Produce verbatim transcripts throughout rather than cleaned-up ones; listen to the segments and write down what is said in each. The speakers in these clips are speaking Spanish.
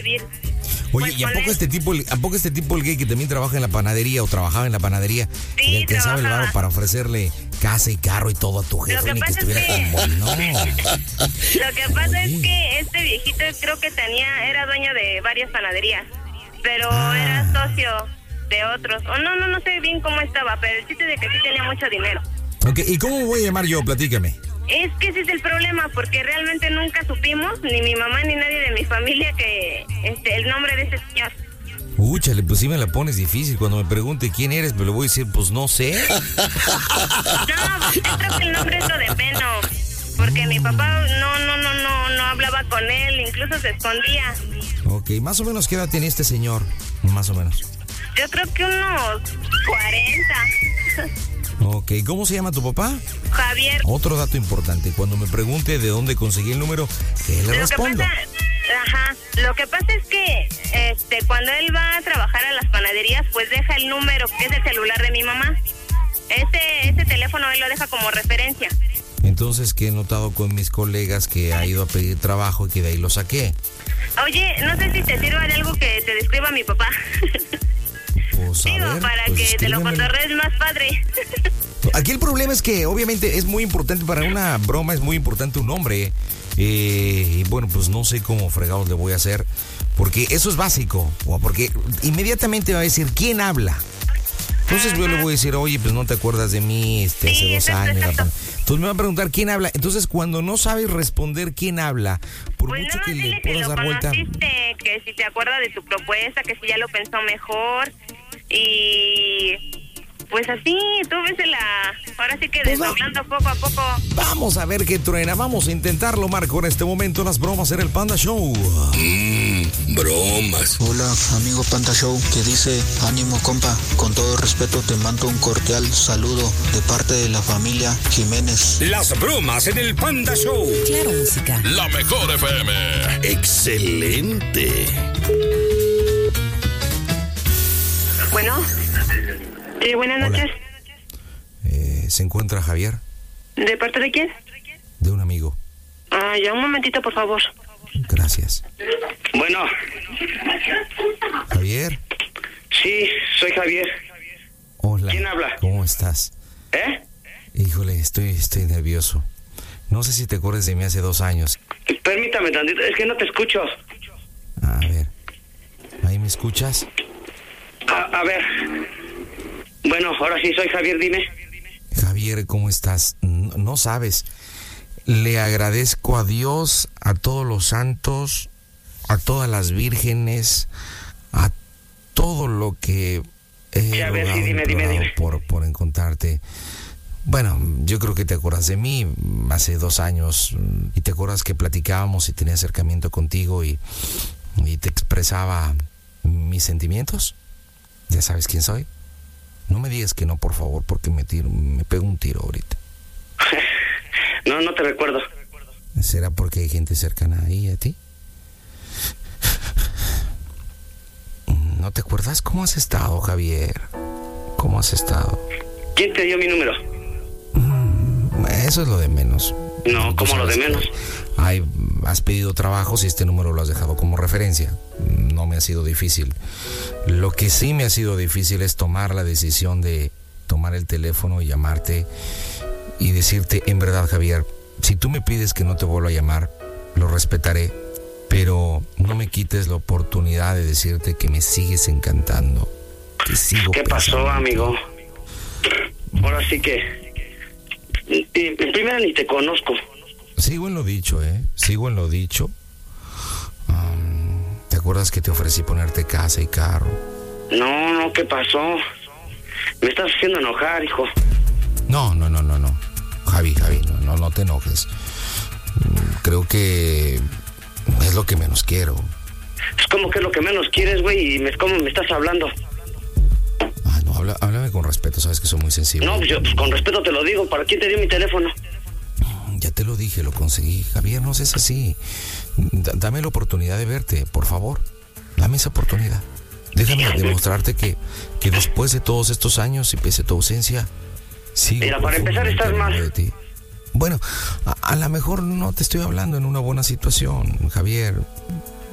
Oye, ¿y a poco este tipo, a poco este tipo el gay que también trabaja en la panadería o trabajaba en la panadería, sí, le alcanzaba el varo para ofrecerle casa y carro y todo a tu jefe, ni que estuviera tan bueno? Lo que pasa Oye. es que este viejito creo que tenía, era dueño de varias panaderías, pero ah. era socio de otros. O no, no, no sé bien cómo estaba, pero el chiste de que sí tenía mucho dinero. Ok, ¿y cómo voy a llamar yo? Platícame. Es que ese es el problema, porque realmente nunca supimos, ni mi mamá ni nadie de mi familia, que este el nombre de ese señor. Úchale, pues sí me la pones difícil. Cuando me pregunte quién eres, me lo voy a decir, pues no sé. No, yo creo que el nombre es lo de menos, porque mm. mi papá no, no, no, no, no hablaba con él, incluso se escondía. Ok, más o menos, ¿qué edad tenía este señor? Más o menos. Yo creo que unos cuarenta. Ok, ¿cómo se llama tu papá? Javier. Otro dato importante, cuando me pregunte de dónde conseguí el número, ¿qué le lo respondo? Que pasa, ajá, lo que pasa es que este, cuando él va a trabajar a las panaderías, pues deja el número, que es el celular de mi mamá. Ese, ese teléfono él lo deja como referencia. Entonces, ¿qué he notado con mis colegas que ha ido a pedir trabajo y que de ahí lo saqué? Oye, no sé si te sirva de algo que te describa a mi papá. Pues, Digo, ver, para pues que te lo cotorrees más padre. Aquí el problema es que obviamente es muy importante para una broma, es muy importante un nombre. Eh, y bueno, pues no sé cómo fregados le voy a hacer, porque eso es básico, porque inmediatamente va a decir quién habla. Entonces yo le voy a decir, oye, pues no te acuerdas de mí este, sí, hace dos años. Exacto. Entonces me va a preguntar quién habla. Entonces cuando no sabes responder quién habla, por pues mucho no, que le puedas dar vuelta, que si te acuerdas de tu propuesta, que si ya lo pensó mejor. Y pues así, tú ves la... Ahora sí que pues desdoblando poco a poco. Vamos a ver qué truena, vamos a intentarlo, Marco. En este momento las bromas en el Panda Show. Mmm, bromas. Hola, amigo Panda Show, que dice, ánimo compa, con todo respeto te mando un cordial saludo de parte de la familia Jiménez. Las bromas en el Panda Show. Claro, música. La mejor F M. Excelente. Bueno, sí, buenas noches. Eh, ¿Se encuentra Javier? ¿De parte de quién? De un amigo. Ah, ya, un momentito, por favor. Gracias. Bueno. ¿Javier? Sí, soy Javier. Hola. ¿Quién habla? ¿Cómo estás? ¿Eh? Híjole, estoy, estoy nervioso. No sé si te acuerdas de mí hace dos años. Permítame tantito, es que no te escucho. A ver, ¿ahí me escuchas? A, a ver. Bueno, ahora sí soy Javier, dime. Javier, ¿cómo estás? No, no sabes. Le agradezco a Dios, a todos los santos, a todas las vírgenes, a todo lo que he sí, a ver, sí, dime, dime, dime. Por, por encontrarte. Bueno, yo creo que te acuerdas de mí hace dos años y te acuerdas que platicábamos y tenía acercamiento contigo y, y te expresaba mis sentimientos. ¿Ya sabes quién soy? No me digas que no, por favor, porque me tiro, me pego un tiro ahorita. No, no te recuerdo. ¿Será porque hay gente cercana ahí a ti? ¿No te acuerdas cómo has estado, Javier? ¿Cómo has estado? ¿Quién te dio mi número? Eso es lo de menos. No, ¿cómo lo de menos? Hay, has pedido trabajos y este número lo has dejado como referencia. No me ha sido difícil. Lo que sí me ha sido difícil es tomar la decisión de tomar el teléfono y llamarte y decirte, en verdad, Javier, si tú me pides que no te vuelva a llamar, lo respetaré, pero no me quites la oportunidad de decirte que me sigues encantando. Que sigo ¿Qué pasó, amigo? Ahora sí que... En primera ni te conozco. Sigo en lo dicho, ¿eh? Sigo en lo dicho. Um, ¿Te acuerdas que te ofrecí ponerte casa y carro? No, no, ¿qué pasó? Me estás haciendo enojar, hijo. No, no, no, no, no. Javi, Javi, no, no, no te enojes. Creo que es lo que menos quiero. Es como que es lo que menos quieres, güey, y me, ¿cómo me estás hablando? Ah, no, habla, háblame con respeto, sabes que soy muy sensible. No, pues yo pues con respeto te lo digo. ¿Para quién te dio mi teléfono? Ya te lo dije, lo conseguí. Javier, no seas así. D- dame la oportunidad de verte, por favor. Dame esa oportunidad. Déjame demostrarte que, que después de todos estos años y pese a tu ausencia, sigo. Mira, para empezar estás mal. De ti. Bueno, a, a lo mejor no te estoy hablando en una buena situación, Javier.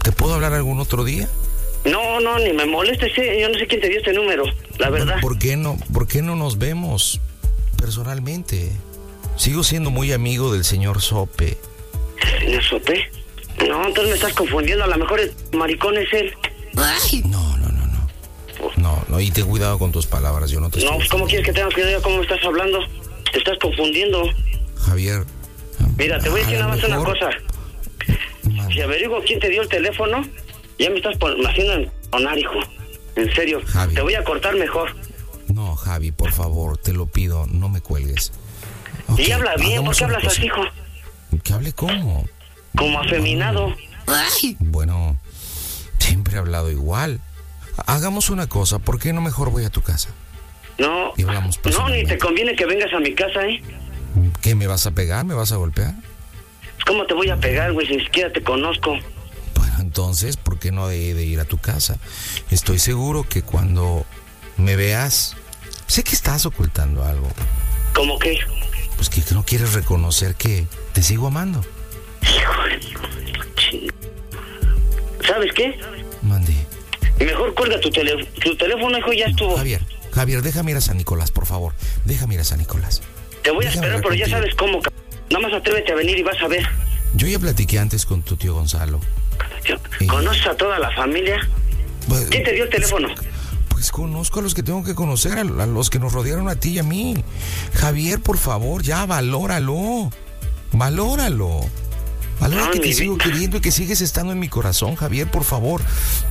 ¿Te puedo hablar algún otro día? No, no, ni me molestes, ¿eh? Yo no sé quién te dio este número, la verdad. ¿Por qué no, por qué no nos vemos personalmente? Sigo siendo muy amigo del señor Sope. ¿Señor Sope? No, entonces me estás confundiendo. A lo mejor el maricón es él. Ay. No, no, no, no. No, no, y ten cuidado con tus palabras, yo no te No, estoy pues ¿cómo quieres que tenga cuidado cómo me estás hablando? Te estás confundiendo. Javier. Mira, te voy a decir nada más una cosa. Man. Si averiguo quién te dio el teléfono, ya me estás pon- haciendo entonar, hijo. En serio, Javi. Te voy a cortar mejor. No, Javi, por favor, te lo pido, no me cuelgues. Y Ok, habla bien, ¿por hagamos qué una hablas cosa. así, hijo? ¿Que hable cómo? Como afeminado. Bueno, siempre he hablado igual. Hagamos una cosa, ¿por qué no mejor voy a tu casa? No, Y hablamos no, ni personalmente. te conviene que vengas a mi casa, ¿eh? ¿Qué, me vas a pegar? ¿Me vas a golpear? ¿Cómo te voy a pegar, güey, si ni siquiera te conozco? Bueno, entonces, ¿por qué no de, de ir a tu casa? Estoy seguro que cuando me veas, sé que estás ocultando algo. ¿Cómo qué? Pues que no quieres reconocer que te sigo amando. Hijo de tu ching... ¿Sabes qué? Mande. Mejor cuelga tu, tele... tu teléfono, hijo, ya estuvo. Javier, Javier, déjame ir a San Nicolás, por favor. Déjame ir a San Nicolás. Te voy a Déjame esperar, hablar pero ya contigo. sabes cómo. c- Nada más atrévete a venir y vas a ver. Yo ya platiqué antes con tu tío Gonzalo. Yo- Eh. ¿Conoces a toda la familia? Pues, ¿Quién te dio el teléfono? Pues conozco a los que tengo que conocer, a, a los que nos rodearon a ti y a mí. Javier, por favor, ya, valóralo. Valóralo. Valora No, que mi te sigo vida. queriendo y que sigues estando en mi corazón, Javier, por favor.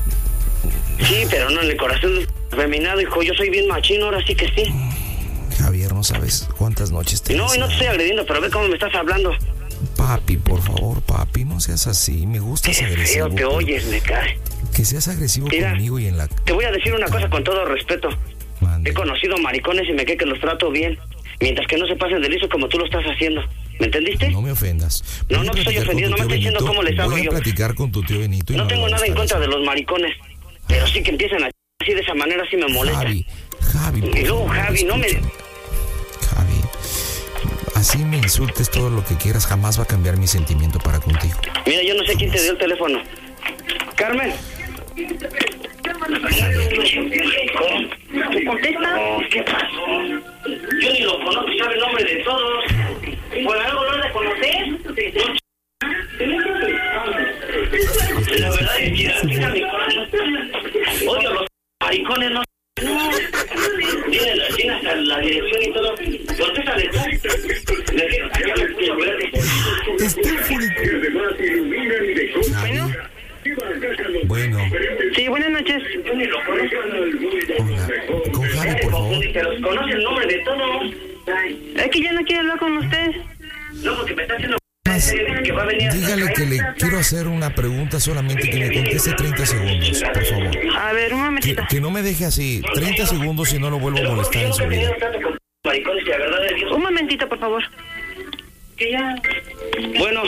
Sí, pero no en el corazón feminado, hijo. Yo soy bien machino, ahora sí que sí. Javier, no sabes cuántas noches te he No, y no te deseado. estoy agrediendo, pero ve cómo me estás hablando. Papi, por favor, papi, no seas así. Me gustas Qué agresivo. feo te pero oyes, me cae. Que seas agresivo Mira. conmigo y en la... Te voy a decir una cosa con todo respeto. Mande. He conocido maricones y me cree que los trato bien. Mientras que no se pasen de liso como tú lo estás haciendo. ¿Me entendiste? No me ofendas. No, Voy no a te estoy platicar con ofendiendo, tu no me tío estoy diciendo Benito. cómo les hablo Voy a yo. platicar con tu tío Benito. y No me tengo va a nada en gustar contra eso. de los maricones. Pero sí que empiezan a así de esa manera, sí me molesta. Javi, Javi. por Y luego, favor, Javi, no me... escúchame. Javi, así me insultes todo lo que quieras, jamás va a cambiar mi sentimiento para contigo. Mira, yo no sé quién te dio el teléfono. Carmen. ¿Tú contestas? ¿Qué pasó? Yo ni lo conozco, sabe el nombre de todos. ¿Por algo lo has de conocer? La verdad es que mira mi corazón. Odio a los maricones, no. Tiene la, tiene hasta la dirección y todo. Contéstale tú. Le digo, Está furico. Bueno. Bueno, Sí, buenas noches. hola. Con Javi, por favor. Pero conoce el nombre de todos. Es que ya no quiero hablar con usted. No, porque me está haciendo Más, que va a venir a... dígale que le quiero hacer una pregunta solamente y que me conteste treinta segundos, por favor. A ver, un Que, momentito. que no me deje así, treinta segundos y no lo vuelvo a molestar en su vida. Maricones, que la verdad es Dios. Un momentito, por favor. Que ya... Bueno,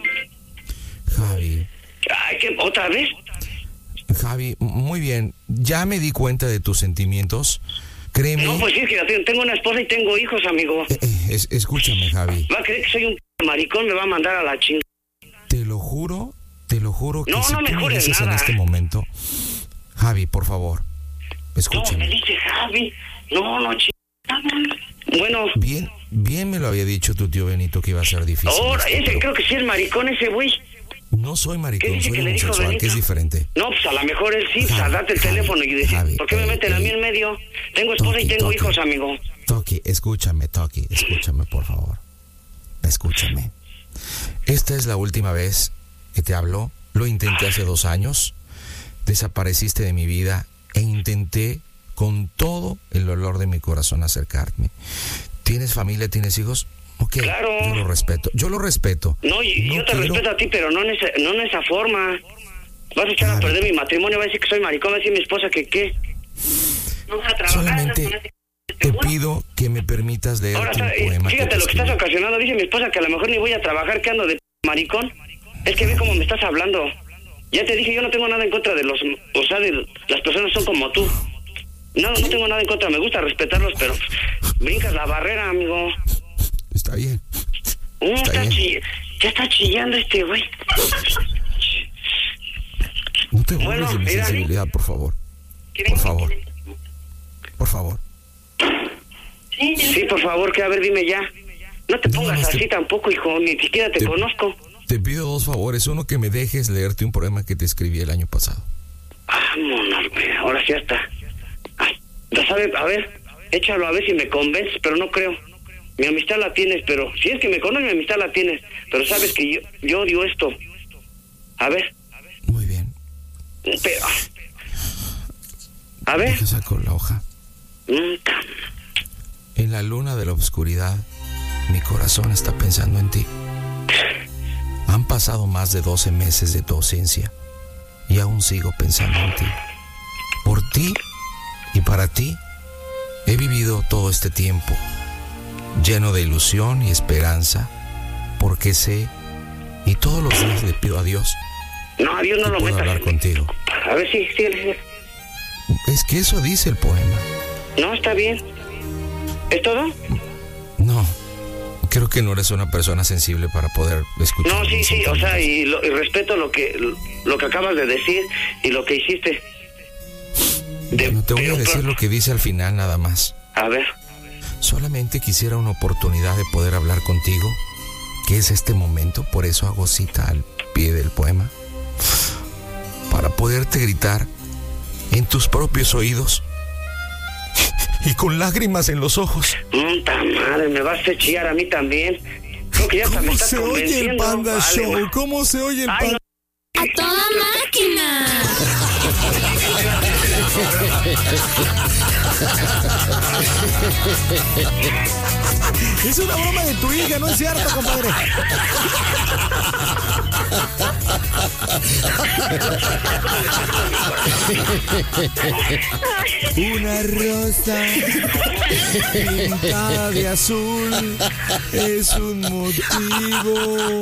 Javi, ay, que otra vez. Javi, muy bien, ya me di cuenta de tus sentimientos. Créeme. No, pues sí, es que tengo una esposa y tengo hijos, amigo. Eh, eh, es- escúchame, Javi. Va a creer que soy un p- maricón, me va a mandar a la chingada. Te lo juro, te lo juro que No, si no me tú me jures dices en nada. este momento, Javi, por favor, No, me escúchame. dice Javi. No, no, chingada. Bueno, Bien, bien me lo había dicho tu tío Benito que iba a ser difícil. ahora, esto, ese pero creo que sí es maricón ese güey. no soy ¿Qué maricón, dice soy que le dijo homosexual, Benito? que es diferente. No, pues a lo mejor él sí, pues Javi, a darte el Javi, teléfono y decir, Javi, ¿por qué me eh, meten a mí eh. en medio? Tengo esposa y Toki, tengo Toki. hijos, amigo. Toki, escúchame, Toki, escúchame, por favor. Escúchame. Esta es la última vez que te hablo. Lo intenté hace dos años. Desapareciste de mi vida e intenté con todo el dolor de mi corazón acercarme. ¿Tienes familia? ¿Tienes hijos? Ok, Claro. yo lo respeto. Yo lo respeto. No, y No yo te quiero- respeto a ti, pero no en, esa, no en esa forma. Vas a echar a Javi. perder mi matrimonio, va a decir que soy maricón, va a decir mi esposa que qué. No vas a trabajar. Solamente ¿estás con ese te seguro? pido que me permitas leerte Ahora, un está- eh, poema. fíjate que te lo que estás escribí. ocasionando. Dice mi esposa que a lo mejor ni voy a trabajar, que ando de maricón. Es que ve cómo me estás hablando. Ya te dije, yo no tengo nada en contra de los... O sea, de las personas son como tú. No, no tengo nada en contra, me gusta respetarlos, pero brincas la barrera, amigo. Está bien. Uh, Está está bien. chi- ya está chillando este güey. No te burles Bueno, de mi mira. sensibilidad, por favor. Por favor. Por favor. Sí, por favor, que a ver, dime ya. No te No, pongas no, te- así tampoco, hijo, ni siquiera te, te- conozco. Te pido dos favores. Uno, que me dejes leerte un poema que te escribí el año pasado. Vámonos, güey, ahora sí ya está. Ay, ya sabes, a ver, échalo a ver si me convences, pero no creo. Mi amistad la tienes, pero si es que me conoces, mi amistad la tienes. Pero sabes que yo, yo odio esto. A ver, Muy bien. pero... A ver. Deja saco la hoja. Mm, ta- En la luna de la oscuridad, mi corazón está pensando en ti. Han pasado más de doce meses de tu ausencia y aún sigo pensando en ti. Por ti y para ti he vivido todo este tiempo, lleno de ilusión y esperanza, porque sé y todos los días le pido a Dios No, a Dios no que lo pueda metas. hablar contigo. A ver, sí, sí, sí. Es que eso dice el poema. No, está bien. ¿Es todo? No, creo que no eres una persona sensible para poder escuchar. No, sí, mis sí, o sea, sentimientos. y, lo, y respeto lo que lo que acabas de decir y lo que hiciste. De- Bueno, te voy a pero- decir pero- lo que dice al final nada más. A ver, Solamente quisiera una oportunidad de poder hablar contigo, que es este momento, por eso hago cita al pie del poema, para poderte gritar en tus propios oídos y con lágrimas en los ojos. puta madre, me vas a chillar a mí también. Creo que ya hasta me estás convenciendo. Vale, ma- ¿Cómo se oye el Ay, no. ¡A toda máquina! Es una broma de tu hija, ¿no es cierto, compadre? Una rosa pintada de azul es un motivo.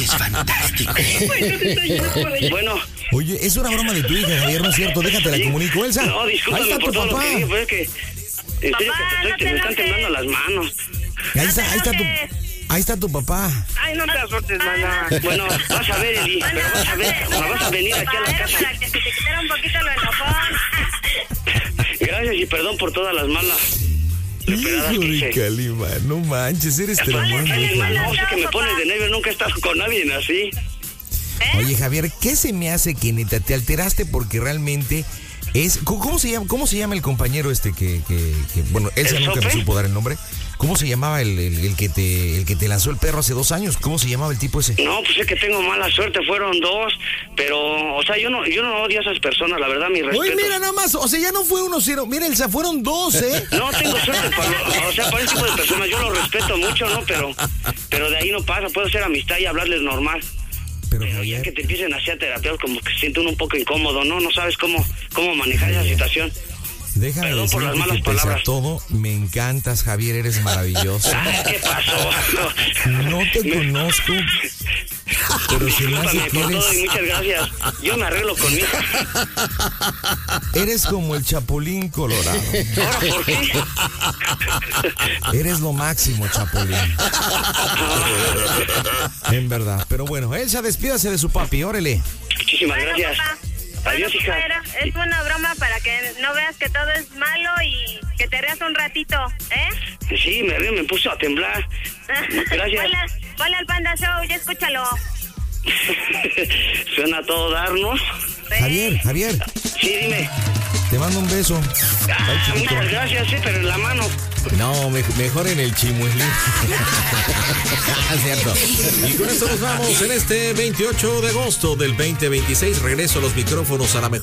Bueno, Oye, es una broma de tu hija, Javier, ¿no es cierto? Déjate la comunico, Elsa. no, Ahí discúlpame está por tu todo lo papá. que dije, pero es que... En serio Papá, que te no estoy- te me están enojes. temblando las manos. Ahí está, ahí está tu, enojes. ahí está tu papá. Ay, no te azotes, mana. Bueno, vas a ver, Eli, pero vas a ver, me vas a venir aquí a la casa. Para que se te quitara un poquito lo enojón. Gracias y perdón por todas las malas esperadas Hijo que de hice. Calima, no manches, eres tremendo. Ay, hijo. no, sé que me pones de nervio, nunca he estado con alguien así. Oye, Javier, ¿qué se me hace que neta te alteraste porque realmente es... ¿Cómo cómo se llama, cómo se llama el compañero este que... que, que- bueno, Elsa ¿El nunca me Sope? supo dar el nombre. ¿Cómo se llamaba el, el, el que te, el que te lanzó el perro hace dos años? ¿Cómo se llamaba el tipo ese? No, pues es que tengo mala suerte, fueron dos, pero, o sea, yo no, yo no odio a esas personas, la verdad, mi respeto. Oye, mira nada más, o sea, ya no fue uno cero. Mira, Elsa, fueron dos, ¿eh? No tengo suerte, para, o sea, para ese tipo de personas yo lo respeto mucho, ¿no? Pero, pero de ahí no pasa, puedo hacer amistad y hablarles normal. Pero Pero ya que Javier, te empiecen a hacer terapia, como que se siente uno un poco incómodo, ¿no? No sabes cómo, cómo manejar esa situación. déjame perdón por las decirte malas que pese a palabras. todo, me encantas, Javier, eres maravilloso. Ay, ¿qué pasó? No te Me- conozco, pero se me hace Discúlpame que por todo y eres, muchas gracias. Yo me arreglo con mi hija. eres como el Chapulín Colorado. ¿Ahora por qué? Eres lo máximo, Chapulín. En verdad. Pero bueno, Elsa, despídase de su papi, órale. Muchísimas Bueno, gracias. papá. Adiós, Bueno, hija. papá, era- es una broma para que no veas que todo es malo y que te rías un ratito, ¿eh? Sí, me río, me puso a temblar. Gracias. Ponle, ponle al Panda Show, ya escúchalo. Suena a todo dar, ¿no? Sí. Javier, Javier, Sí, dime. te mando un beso. Ah, muchas gracias, sí, pero en la mano. No, me- mejor en el chimuelín. Cierto. Y con esto nos vamos en este veintiocho de agosto del veinte veintiséis. Regreso a los micrófonos a la mejor.